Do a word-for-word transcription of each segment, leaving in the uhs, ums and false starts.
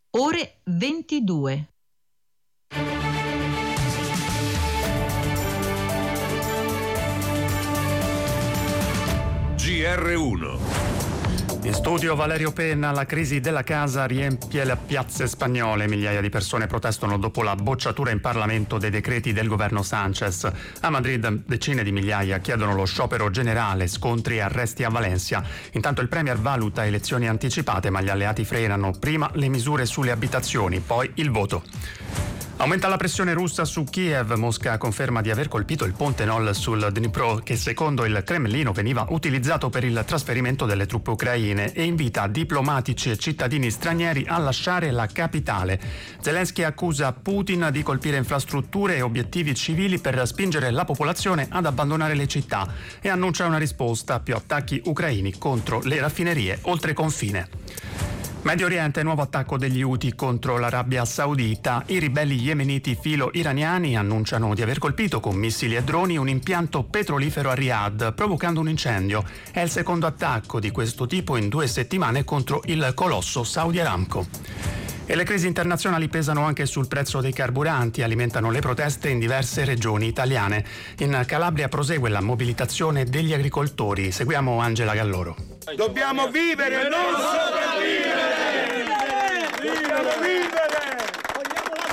ore ventidue. G R uno. In studio Valerio Penna. La crisi della casa riempie le piazze spagnole. Migliaia di persone protestano dopo la bocciatura in Parlamento dei decreti del governo Sanchez. A Madrid decine di migliaia chiedono lo sciopero generale, scontri e arresti a Valencia. Intanto il premier valuta elezioni anticipate, ma gli alleati frenano prima le misure sulle abitazioni, poi il voto. Aumenta la pressione russa su Kiev. Mosca conferma di aver colpito il ponte Nol sul Dnipro, che secondo il Cremlino veniva utilizzato per il trasferimento delle truppe ucraine, e invita diplomatici e cittadini stranieri a lasciare la capitale. Zelensky accusa Putin di colpire infrastrutture e obiettivi civili per spingere la popolazione ad abbandonare le città e annuncia una risposta a più attacchi ucraini contro le raffinerie oltre confine. Medio Oriente, nuovo attacco degli Houthi contro l'Arabia Saudita. I ribelli yemeniti filo-iraniani annunciano di aver colpito con missili e droni un impianto petrolifero a Riyadh, provocando un incendio. È il secondo attacco di questo tipo in due settimane contro il colosso Saudi Aramco. E le crisi internazionali pesano anche sul prezzo dei carburanti, alimentano le proteste in diverse regioni italiane. In Calabria prosegue la mobilitazione degli agricoltori. Seguiamo Angela Galloro. Dobbiamo vivere, non sopravvivere! Dobbiamo vivere! Vogliamo la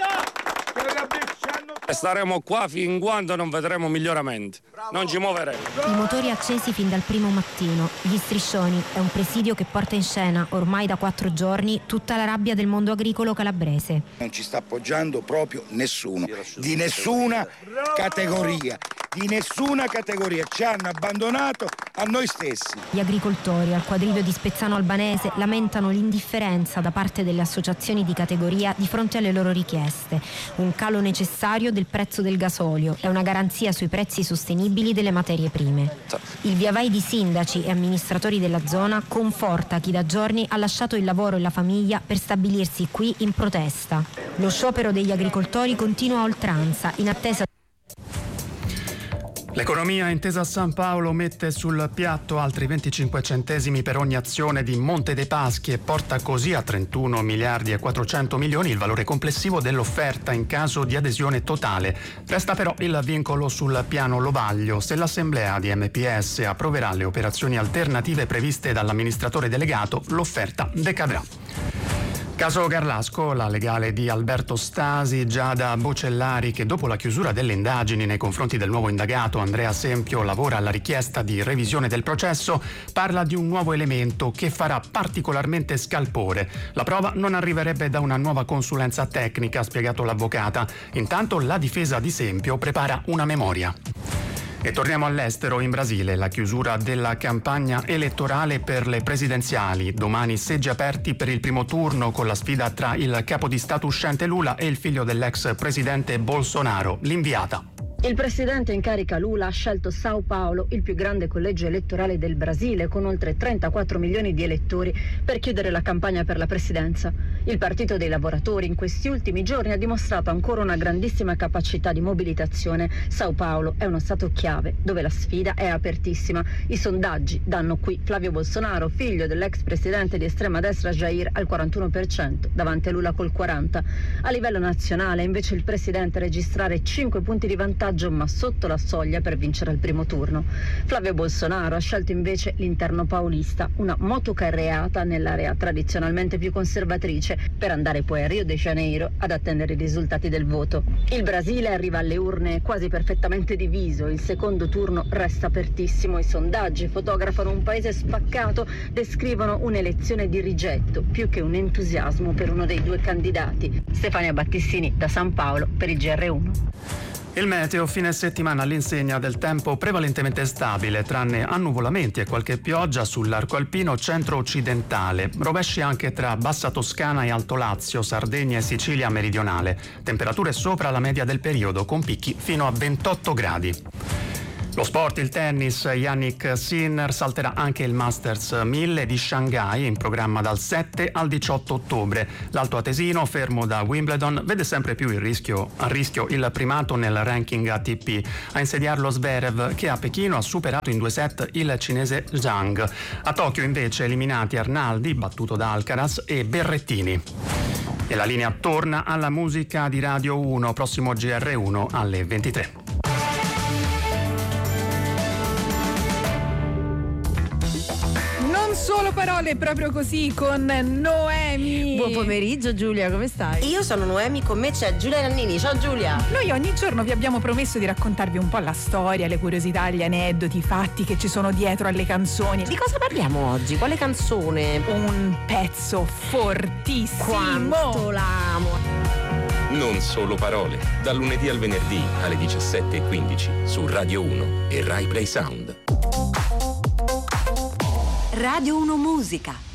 dignità! Staremo qua fin quando non vedremo miglioramenti. Non ci muoveremo. I motori accesi fin dal primo mattino. Gli striscioni è un presidio che porta in scena ormai da quattro giorni tutta la rabbia del mondo agricolo calabrese. Non ci sta appoggiando proprio nessuno, di nessuna categoria. Di nessuna categoria, ci hanno abbandonato a noi stessi. Gli agricoltori al quadriglio di Spezzano Albanese lamentano l'indifferenza da parte delle associazioni di categoria di fronte alle loro richieste. Un calo necessario del prezzo del gasolio e una garanzia sui prezzi sostenibili delle materie prime. Il viavai di sindaci e amministratori della zona conforta chi da giorni ha lasciato il lavoro e la famiglia per stabilirsi qui in protesta. Lo sciopero degli agricoltori continua a oltranza in attesa. L'economia intesa a San Paolo mette sul piatto altri venticinque centesimi per ogni azione di Monte dei Paschi e porta così a trentuno miliardi e quattrocento milioni il valore complessivo dell'offerta in caso di adesione totale. Resta però il vincolo sul piano Lovaglio. Se l'assemblea di M P S approverà le operazioni alternative previste dall'amministratore delegato, l'offerta decadrà. Caso Garlasco, la legale di Alberto Stasi, Giada Bocellari, che dopo la chiusura delle indagini nei confronti del nuovo indagato Andrea Sempio lavora alla richiesta di revisione del processo, parla di un nuovo elemento che farà particolarmente scalpore. La prova non arriverebbe da una nuova consulenza tecnica, ha spiegato l'avvocata. Intanto la difesa di Sempio prepara una memoria. E torniamo all'estero, in Brasile, la chiusura della campagna elettorale per le presidenziali. Domani seggi aperti per il primo turno con la sfida tra il capo di Stato uscente Lula e il figlio dell'ex presidente Bolsonaro, l'inviata. Il presidente in carica Lula ha scelto São Paulo, il più grande collegio elettorale del Brasile, con oltre trentaquattro milioni di elettori, per chiudere la campagna per la presidenza. Il Partito dei Lavoratori in questi ultimi giorni ha dimostrato ancora una grandissima capacità di mobilitazione. São Paulo è uno stato chiave, dove la sfida è apertissima. I sondaggi danno qui Flavio Bolsonaro, figlio dell'ex presidente di estrema destra Jair, al quarantuno per cento, davanti a Lula col quaranta per cento. A livello nazionale, invece, il presidente registrare cinque punti di vantaggio, ma sotto la soglia per vincere al primo turno. Flavio Bolsonaro ha scelto invece l'interno paulista, una motocarreata nell'area tradizionalmente più conservatrice, per andare poi a Rio de Janeiro ad attendere i risultati del voto. Il Brasile arriva alle urne quasi perfettamente diviso, il secondo turno resta apertissimo, i sondaggi fotografano un paese spaccato, descrivono un'elezione di rigetto più che un entusiasmo per uno dei due candidati. Stefania Battistini da San Paolo per il G R uno. Il meteo, fine settimana all'insegna del tempo prevalentemente stabile, tranne annuvolamenti e qualche pioggia sull'arco alpino centro-occidentale. Rovesci anche tra Bassa Toscana e Alto Lazio, Sardegna e Sicilia meridionale. Temperature sopra la media del periodo, con picchi fino a ventotto gradi. Lo sport, il tennis, Yannick Sinner salterà anche il Masters mille di Shanghai, in programma dal sette al diciotto ottobre. L'altoatesino, fermo da Wimbledon, vede sempre più il rischio, a rischio il primato nel ranking A T P. A insediarlo Zverev, che a Pechino ha superato in due set il cinese Zhang. A Tokyo invece eliminati Arnaldi, battuto da Alcaraz, e Berrettini. E la linea torna alla musica di Radio uno, prossimo G R uno alle ventitré. Solo parole, proprio così, con Noemi. Buon pomeriggio Giulia, come stai? Io sono Noemi, con me c'è Giulia Nannini. Ciao Giulia. Noi ogni giorno vi abbiamo promesso di raccontarvi un po' la storia, le curiosità, gli aneddoti, i fatti che ci sono dietro alle canzoni. Di cosa parliamo oggi? Quale canzone? Un pezzo fortissimo. Quanto l'amo. Non solo parole, dal lunedì al venerdì alle diciassette e quindici su Radio uno e Rai Play Sound. Radio uno Musica.